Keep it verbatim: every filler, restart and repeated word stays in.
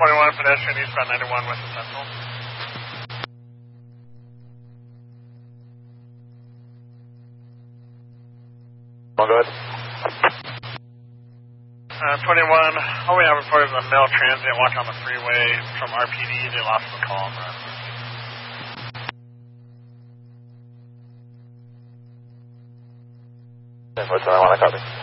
twenty-one, pedestrian eastbound ninety-one west of Central. Go ahead. Uh, twenty-one, all we have reported is a male transient walking on the freeway from R P D. They lost the call. ten four seven, I want to copy.